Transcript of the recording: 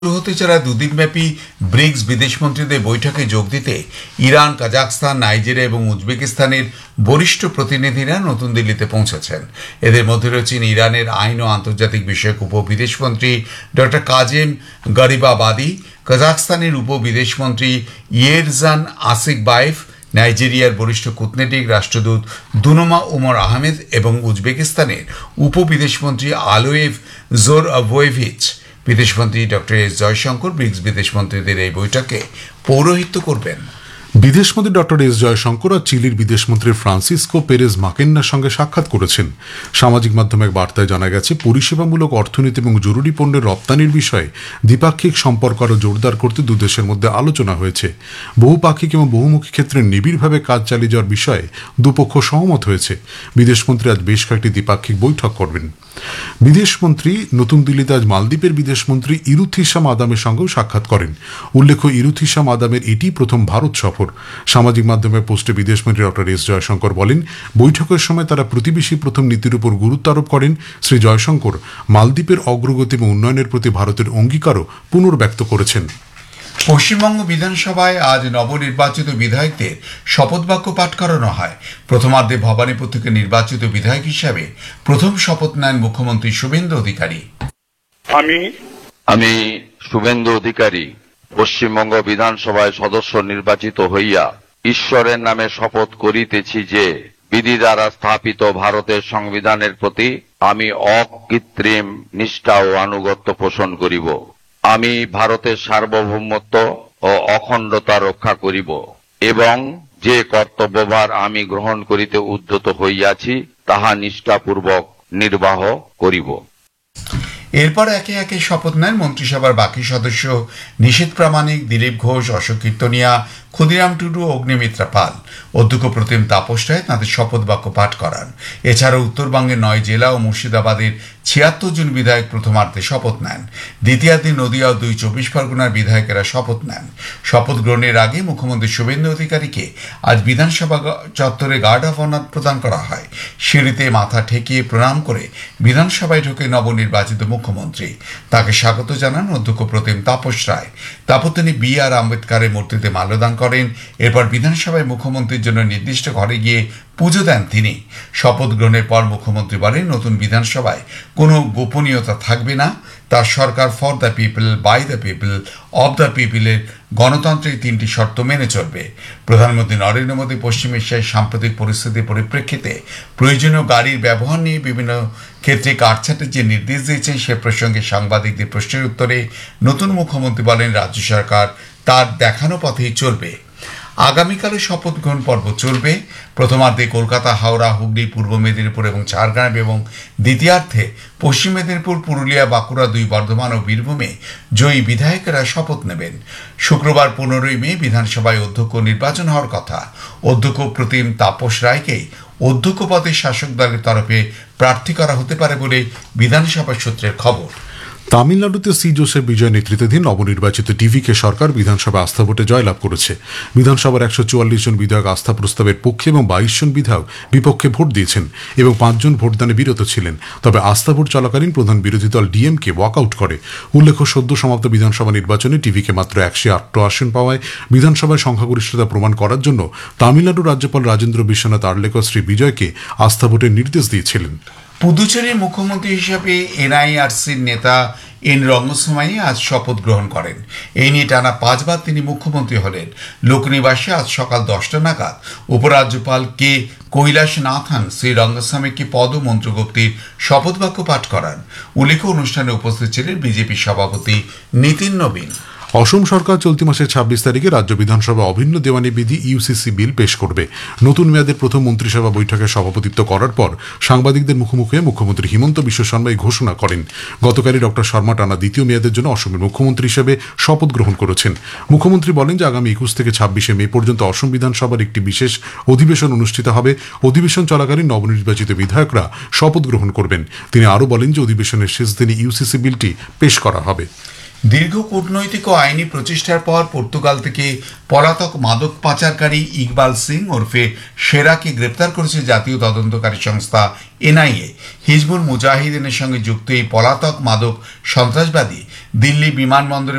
হতে চলা দুদিনব্যাপী ব্রিক্স বিদেশমন্ত্রীদের বৈঠকে যোগ দিতে ইরান, কাজাখস্তান, নাইজেরিয়া এবং উজবেকিস্তানের বরিষ্ঠ প্রতিনিধিরা নতুন দিল্লিতে পৌঁছেছেন। এদের মধ্যে রয়েছেন ইরানের আইন ও আন্তর্জাতিক বিষয়ক উপবিদেশমন্ত্রী ডক্টর কাজেম গরিবাবাদি, কাজাখস্তানের উপবিদেশমন্ত্রী ইয়েরজান আসিকবায়েভ, নাইজেরিয়ার বরিষ্ঠ কূটনীতিক রাষ্ট্রদূত দুনোমা ওমর আহমেদ এবং উজবেকিস্তানের উপবিদেশমন্ত্রী আলোয়েভ জোরআভোয়েভিচ। বিদেশমন্ত্রী ডক্টর এস জয়শঙ্কর ব্রিক্স বিদেশমন্ত্রীদের এই বৈঠকে পৌরোহিত্য করবেন। বিদেশমন্ত্রী ডক্টর এস জয়শঙ্কর আর চিলির বিদেশমন্ত্রী ফ্রান্সিসকো পেরেজ মাকেন্নার সঙ্গে সাক্ষাৎ করেছেন। সামাজিক মাধ্যমে এক বার্তায় জানা গেছে, পরিষেবামূলক অর্থনীতি এবং জরুরি পণ্যের রপ্তানির বিষয়ে দ্বিপাক্ষিক সম্পর্ক আরও জোরদার করতে দুদেশের মধ্যে আলোচনা হয়েছে। বহুপাক্ষিক এবং বহুমুখী ক্ষেত্রে নিবিড়ভাবে কাজ চালিয়ে যাওয়ার বিষয়ে দুপক্ষ সহমত হয়েছে। বিদেশমন্ত্রী আজ বেশ কয়েকটি দ্বিপাক্ষিক বৈঠক করবেন। বিদেশমন্ত্রী নতুন দিল্লিতে আজ মালদ্বীপের বিদেশমন্ত্রী ইরুথিসাম আদামের সঙ্গেও সাক্ষাৎ করেন। উল্লেখ্য, ইরুথিসাম আদামের এটি প্রথম ভারত সফর। সামাজিক মাধ্যমে পোস্টে বিদেশমন্ত্রী ডক্টর এস জয়শঙ্কর বলেন, বৈঠকের সময় তারা প্রতিবেশী প্রথম নীতির উপর গুরুত্ব আরোপ করেন। শ্রী জয়শঙ্কর মালদ্বীপের অগ্রগতি এবং উন্নয়নের প্রতি ভারতের অঙ্গীকারও পুনর্ব্যক্ত করেছেন। পশ্চিমবঙ্গ বিধানসভায় আজ নবনির্বাচিত বিধায়কদের শপথ বাক্য পাঠ করানো হয়। প্রথমার্ধে ভবানীপুর থেকে নির্বাচিত বিধায়ক হিসাবে প্রথম শপথ নেন মুখ্যমন্ত্রী শুভেন্দু অধিকারী। আমি শুভেন্দু অধিকারী পশ্চিমবঙ্গ বিধানসভায় সদস্য নির্বাচিত হইয়া ঈশ্বরের নামে শপথ করিতেছি যে বিধি দ্বারা স্থাপিত ভারতের সংবিধানের প্রতি আমি অকৃত্রিম নিষ্ঠা ও আনুগত্য পোষণ করিব। আমি ভারতের সার্বভৌমত্ব ও অখণ্ডতা রক্ষা করিব এবং যে কর্তব্যভার আমি গ্রহণ করিতে উদ্যত হইয়াছি তাহা নিষ্ঠাপূর্বক নির্বাহ করিব। এরপর একে একে শপথ নেন মন্ত্রিসভার বাকি সদস্য নিশীথ প্রামাণিক, দিলীপ ঘোষ, অশোক কীর্তনিয়া, ক্ষুদিরাম টুডু, অগ্নিমিত্রা পাল। অধ্যক্ষ প্রতিম তাপস রায় তাঁদের শপথ বাক্য পাঠ করান। এছাড়াও উত্তরবঙ্গের 9 জেলা ও মুর্শিদাবাদের 76 জন বিধায়ক প্রথমার্ধে শপথ নেন। দ্বিতীয়ার্ধে নদিয়া ও 2 চব্বিশ পরগনার বিধায়কেরা শপথ নেন। শপথ গ্রহণের আগে মুখ্যমন্ত্রী শুভেন্দু অধিকারীকে আজ বিধানসভা চত্বরে গার্ড অফ অনার প্রদান করা হয়। সিঁড়িতে মাথা ঠেকিয়ে প্রণাম করে বিধানসভায় ঢোকে নবনির্বাচিত মুখ্যমন্ত্রী। তাকে স্বাগত জানান অধ্যক্ষ প্রতিম তাপস রায়। তারপর তিনি BR আম্বেদকরের মূর্তিতে মাল্যদান করেন। এরপর বিধানসভায় মুখ্যমন্ত্রীর জন্য নির্দিষ্ট ঘরে গিয়ে পুজো দেন তিনি। শপথ গ্রহণের পর মুখ্যমন্ত্রী বলেন, নতুন বিধানসভায় কোনো গোপনীয়তা থাকবে না। তার সরকার for the people, by the people, of the পিপলের গণতন্ত্রের 3টি শর্ত মেনে চলবে। প্রধানমন্ত্রী নরেন্দ্র মোদী পশ্চিম এশিয়ায় সাম্প্রতিক পরিস্থিতির পরিপ্রেক্ষিতে প্রয়োজনীয় গাড়ির ব্যবহার নিয়ে বিভিন্ন ক্ষেত্রে কাটছাঁটের যে নির্দেশ দিয়েছেন সে প্রসঙ্গে সাংবাদিকদের প্রশ্নের উত্তরে নতুন মুখ্যমন্ত্রী বলেন, রাজ্য সরকার তার দেখানো পথেই চলবে। আগামীকালে শপথ গ্রহণ পর্ব চলবে। প্রথমার্ধে কলকাতা, হাওড়া, হুগলি, পূর্ব মেদিনীপুর এবং ঝাড়গ্রাম এবং দ্বিতীয়ার্ধে পশ্চিম মেদিনীপুর, পুরুলিয়া, বাঁকুড়া, 2 বর্ধমান ও বীরভূমে জয়ী বিধায়কেরা শপথ নেবেন। শুক্রবার 15ই মে বিধানসভায় অধ্যক্ষ নির্বাচন হওয়ার কথা। অধ্যক্ষ প্রতিম তাপস রায়কেই অধ্যক্ষ পদে শাসক দলের তরফে প্রার্থী করা হতে পারে বলে বিধানসভা সূত্রের খবর। তামিলনাড়ুতে সি জোসেফ বিজয় নেতৃত্বাধীন নবনির্বাচিত টিভিকে সরকার বিধানসভা আস্থা ভোটে জয়লাভ করেছে। বিধানসভার 144 জন বিধায়ক আস্থা প্রস্তাবের পক্ষে এবং 22 জন বিধায়ক বিপক্ষে ভোট দিয়েছেন এবং 5 জন ভোটদানে বিরত ছিলেন। তবে আস্থা ভোট চলাকালীন প্রধান বিরোধী দল ডিএমকে ওয়াকআউট করে। উল্লেখ্য, সদ্য সমাপ্ত বিধানসভা নির্বাচনে টিভিকে মাত্র 108 আসন পাওয়ায় বিধানসভায় সংখ্যাগরিষ্ঠতা প্রমাণ করার জন্য তামিলনাড়ুর রাজ্যপাল রাজেন্দ্র বিশ্বনাথ আর্লেকর শ্রী বিজয়কে আস্থা ভোটের নির্দেশ দিয়েছিলেন। পুদুচেরির মুখ্যমন্ত্রী হিসেবে এনআইআরসির নেতা এন রঙ্গস্বামী আজ শপথ গ্রহণ করেন। এই নিয়ে টানা 5 বার তিনি মুখ্যমন্ত্রী হলেন। লোকনিবাসে আজ সকাল 10টা নাগাদ উপরাজ্যপাল কে কৈলাসনাথন শ্রী রঙ্গস্বামীকে পদ ও মন্ত্রগুপ্তির শপথ বাক্য পাঠ করান। উল্লেখ্য, অনুষ্ঠানে উপস্থিত ছিলেন বিজেপি সভাপতি নীতিন নবীন। অসম সরকার চলতি মাসের 26 তারিখে রাজ্য বিধানসভা অভিন্ন দেওয়ানি বিধি ইউসিসি বিল পেশ করবে। নতুন মেয়াদের প্রথম মন্ত্রিসভা বৈঠকে সভাপতিত্ব করার পর সাংবাদিকদের মুখোমুখি মুখ্যমন্ত্রী হিমন্ত বিশ্ব শর্মা এই ঘোষণা করেন। গতকালই ডক্টর শর্মা টানা দ্বিতীয় মেয়াদের জন্য অসমের মুখ্যমন্ত্রী হিসেবে শপথ গ্রহণ করেছেন। মুখ্যমন্ত্রী বলেন যে আগামী 21 থেকে 26 মে পর্যন্ত অসম বিধানসভার একটি বিশেষ অধিবেশন অনুষ্ঠিত হবে। অধিবেশন চলাকালীন নবনির্বাচিত বিধায়করা শপথ গ্রহণ করবেন। তিনি আরও বলেন যে অধিবেশনের শেষ দিনে ইউসিসি বিলটি পেশ করা হবে। দীর্ঘ কূটনৈতিক ও আইনি প্রচেষ্টার পর পর্তুগাল থেকে পলাতক মাদক পাচারকারী ইকবাল সিং ওরফে সেরাকে গ্রেপ্তার করেছে জাতীয় তদন্তকারী সংস্থা এনআইএ। হিজবুল মুজাহিদিনের সঙ্গে যুক্ত এই পলাতক মাদক সন্ত্রাসবাদী দিল্লি বিমানবন্দরে